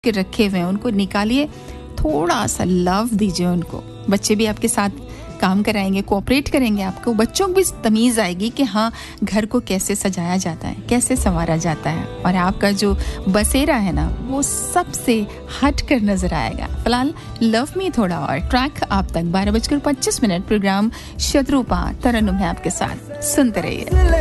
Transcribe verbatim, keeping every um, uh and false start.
के रखे हुए हैं उनको निकालिए, थोड़ा सा लव दीजिए उनको। बच्चे भी आपके साथ काम कराएंगे, कोऑपरेट करेंगे, आपको बच्चों को भी तमीज़ आएगी कि हाँ घर को कैसे सजाया जाता है, कैसे संवारा जाता है, और आपका जो बसेरा है ना वो सबसे हट कर नजर आएगा। फिलहाल लव मी थोड़ा और ट्रैक आप तक बारह बजकर पच्चीस मिनट प्रोग्राम शत्रुपा तरन्नुम है आपके साथ, सुनते रहिए।